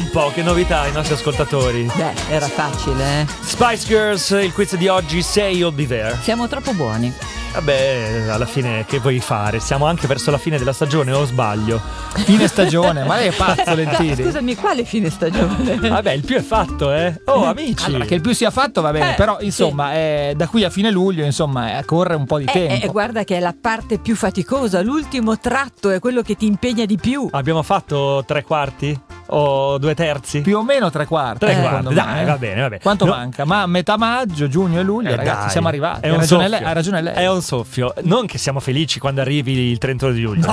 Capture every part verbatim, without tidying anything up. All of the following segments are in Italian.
po', che novità ai nostri ascoltatori. Beh, era facile, eh. Spice Girls, il quiz di oggi, Say You'll Be There. Siamo troppo buoni. Vabbè, alla fine che vuoi fare? Siamo anche verso la fine della stagione, o sbaglio? Fine stagione, ma lei è pazzo, Lentini. Scusami, quale fine stagione? Vabbè, il più è fatto, eh. Oh, amici. Allora, che il più sia fatto va bene, Eh, però insomma, sì. eh, da qui a fine luglio, insomma, eh, corre un po' di Eh, tempo. eh, guarda che è la parte più faticosa, l'ultimo tratto è quello che ti impegna di più. Abbiamo fatto tre quarti? O due terzi? Più o meno tre quarti. Tre eh, quarti, secondo dai, me, eh. va bene, va bene. Quanto No. manca? Ma a metà maggio, giugno e luglio, Eh, ragazzi, dai, siamo arrivati. È Ha un ragione soffio. lei, ha ragione lei. È un soffio. Non che siamo felici quando arrivi il trentuno di luglio. No,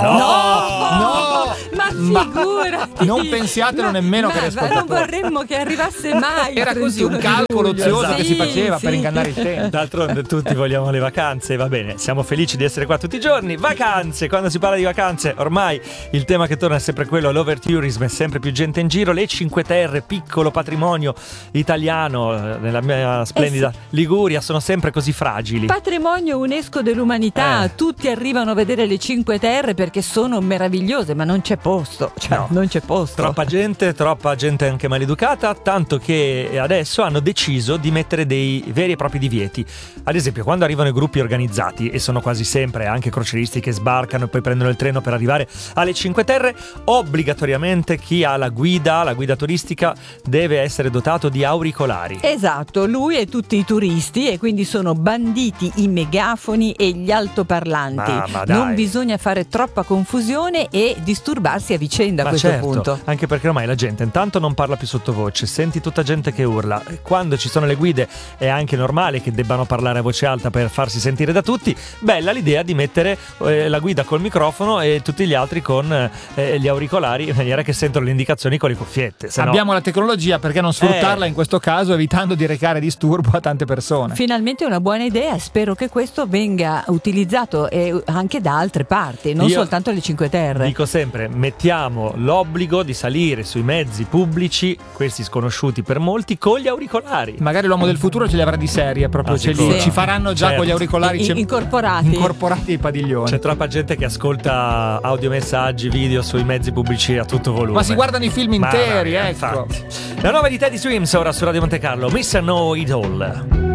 no, Ma Ma figurati! non pensiatelo nemmeno, ma, cari ma non ascoltatori. vorremmo che arrivasse mai. il Era così un trentuno di calcolo luglio. ozioso che Sì, si faceva sì. per ingannare il tempo. D'altronde tutti vogliamo le vacanze, va bene, siamo felici di essere qua tutti i giorni. Vacanze, quando si parla di vacanze, ormai il tema che torna è sempre quello, l'overtourism, è sempre più gente in giro, le Cinque Terre, piccolo patrimonio italiano eh, nella mia splendida Eh sì. Liguria, sono sempre così fragili. Patrimonio UNESCO dell'umanità, Eh. tutti arrivano a vedere le Cinque Terre perché sono meravigliose, ma non c'è posto, cioè No. non c'è posto. Troppa gente, troppa gente anche maleducata, tanto che adesso hanno deciso di mettere dei veri e propri divieti. Ad esempio, quando arrivano i gruppi organizzati, e sono quasi sempre anche croceristi che sbarcano e poi prendono il treno per arrivare alle Cinque Terre, obbligatoriamente chi ha la guida, la guida turistica, deve essere dotato di auricolari. Esatto, lui e tutti i turisti, e quindi sono banditi i megafoni e gli altoparlanti. Ma- ma dai. Non bisogna fare troppa confusione e disturbarsi a vicenda a Ma questo certo, punto. anche perché ormai la gente intanto non parla più sottovoce, senti tutta gente che urla. Quando ci sono le guide è anche normale che debbano parlare a voce alta per farsi sentire da tutti. Bella l'idea di mettere eh, la guida col microfono e tutti gli altri con eh, gli auricolari, in maniera che sentono le indicazioni con le cuffiette. Se no- Abbiamo la tecnologia, perché non sfruttarla Eh. in questo caso, evitando di recare disturbo a tante persone. Finalmente una buona idea, spero che questo venga utilizzato eh, anche da altre parti, non Io soltanto alle Cinque Terre. Dico sempre, mettiamo l'obbligo di salire sui mezzi pubblici, questi sconosciuti per molti, con gli auricolari. Magari l'uomo del futuro ce li avrà di serie, proprio Ah, ce li- sicuro. ci faranno già Certo. con gli auricolari I- ce- incorporati. incorporati ai padiglioni. C'è troppa gente che ascolta audiomessaggi, video sui mezzi pubblici a tutto volume. Ma si guardano i film Ma interi, vai, ecco. infatti. La nuova di Teddy Swims ora su Radio Monte Carlo, Miss I Know It All.